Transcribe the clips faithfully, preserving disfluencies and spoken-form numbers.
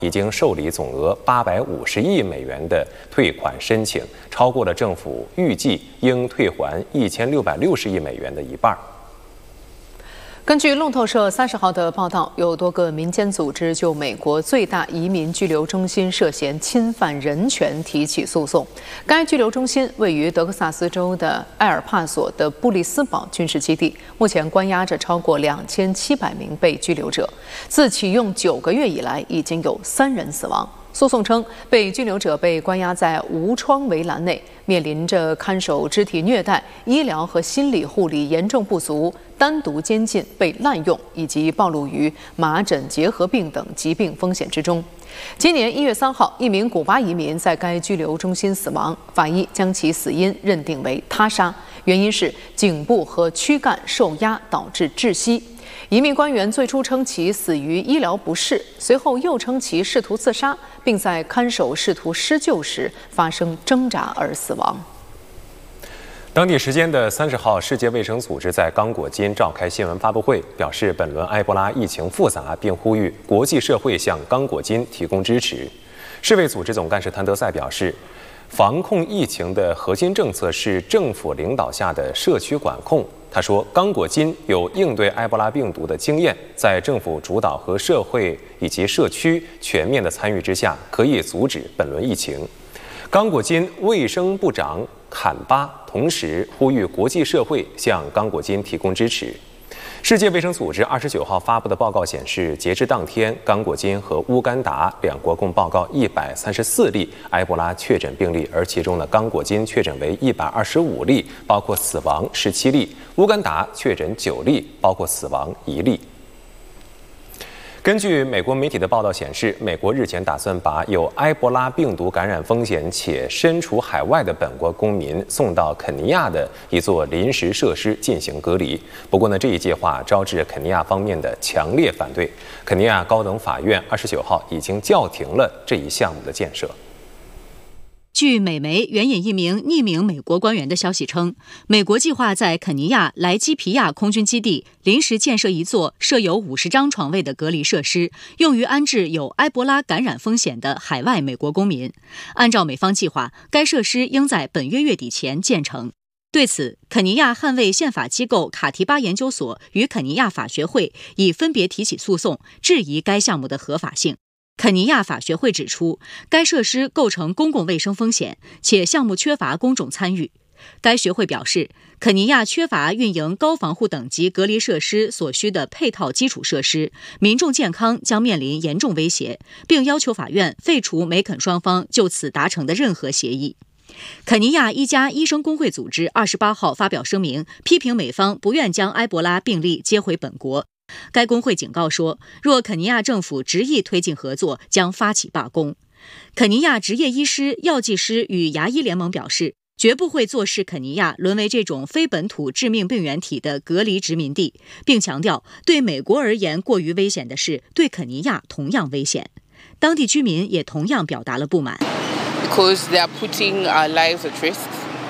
已经受理总额八百五十亿美元的退款申请，超过了政府预计应退还一千六百六十亿美元的一半。 根据路透社三十号的报道，有多个民间组织就美国最大移民拘留中心涉嫌侵犯人权提起诉讼。该拘留中心位于德克萨斯州的埃尔帕索的布里斯堡军事基地，目前关押着超过两千七百名被拘留者。自启用九个月以来，已经有三人死亡。诉讼称，被拘留者被关押在无窗围栏内，面临着看守肢体虐待、医疗和心理护理严重不足、单独监禁被滥用，以及暴露于麻疹结核病等疾病风险之中。今年一月三号，一名古巴移民在该拘留中心死亡，法医将其死因认定为他杀，原因是颈部和躯干受压导致窒息。移民官员最初称其死于医疗不适，随后又称其试图自杀，并在看守试图施救时发生挣扎而死亡。 当地时间的三十号，世界卫生组织在刚果金召开新闻发布会，表示本轮埃博拉疫情复杂，并呼吁国际社会向刚果金提供支持。世卫组织总干事谭德赛表示，防控疫情的核心政策是政府领导下的社区管控。他说，刚果金有应对埃博拉病毒的经验，在政府主导和社会以及社区全面的参与之下，可以阻止本轮疫情。刚果金卫生部长坎巴同时呼吁国际社会向刚果金提供支持。世界卫生组织二十九号发布的报告显示，截至当天，刚果金和乌干达两国共报告一百三十四例埃博拉确诊病例，而其中呢，刚果金确诊为一百二十五例，包括死亡十七例；乌干达确诊九例，包括死亡一例。根据美国媒体的报道显示，美国日前打算把有埃博拉病毒感染风险且身处海外的本国公民送到肯尼亚的一座临时设施进行隔离。不过呢，这一计划招致肯尼亚方面的强烈反对。肯尼亚高等法院二十九号已经叫停了这一项目的建设。 据美媒援引一名匿名美国官员的消息称，美国计划在肯尼亚莱基皮亚空军基地临时建设一座设有五十张床位的隔离设施，用于安置有埃博拉感染风险的海外美国公民。按照美方计划，该设施应在本月月底前建成。对此，肯尼亚捍卫宪法机构卡提巴研究所与肯尼亚法学会已分别提起诉讼，质疑该项目的合法性。肯尼亚法学会指出，该设施构成公共卫生风险，且项目缺乏公众参与。该学会表示，肯尼亚缺乏运营高防护等级隔离设施所需的配套基础设施，民众健康将面临严重威胁，并要求法院废除美肯双方就此达成的任何协议。肯尼亚一家医生工会组织二十八号发表声明，批评美方不愿将埃博拉病例接回本国。该工会警告说，若肯尼亚政府执意推进合作，将发起罢工。肯尼亚执业医师、药剂师与牙医联盟表示，绝不会坐视肯尼亚沦为这种非本土致命病原体的隔离殖民地，并强调，对美国而言过于危险的事，对肯尼亚同样危险。当地居民也同样表达了不满。 Because they are putting our lives at risk.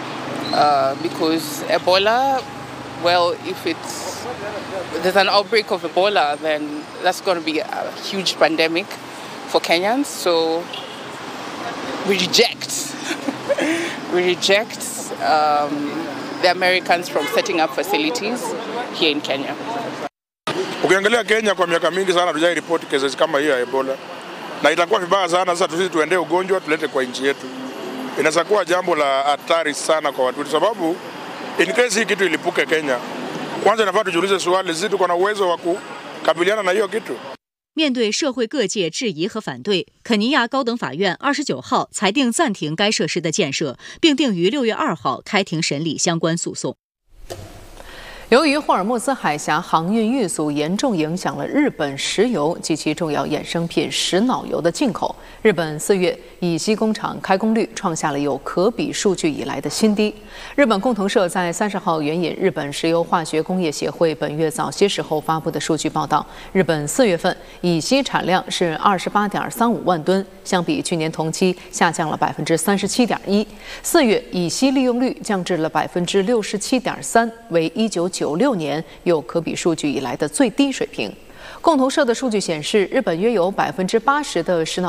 Uh, because Ebola, well, if it's there's an outbreak of Ebola, then that's going to be a huge pandemic for Kenyans. So we reject, we reject um, the Americans from setting up facilities here in Kenya. Ukiangalia Kenya kwa miaka mingi sana tujai report cases kama hiyo ya Ebola. Na itakuwa vibaya sana sasa tusisi tuendee ugonjwa tulete kwa nchi yetu. Inaweza kuwa jambo la hatari sana kwa watu, sababu in case hii kitu ilipuke Kenya, kwanza inafaa tujiulize swali, sisi tuko na uwezo wa kukabiliana na hiyo kitu? 面对社会各界质疑和反对，肯尼亚高等法院二十九号裁定暂停该设施的建设，并定于六月二号开庭审理相关诉讼。 由于霍尔木兹海峡航运遇阻严重影响了日本石油及其重要衍生品石脑油的进口，日本四月乙烯工厂开工率创下了有可比数据以来的新低。日本共同社在三十号援引日本石油化学工业协会本月早些时候发布的数据报道，日本四月份乙烯产量是二十八点三五万吨，相比去年同期下降了百分之三十七点一。四月乙烯利用率降至了百分之六十七点三，为一九九六年有可比数据以来的最低水平。共同社的数据显示，日本约有百分之八十的石脑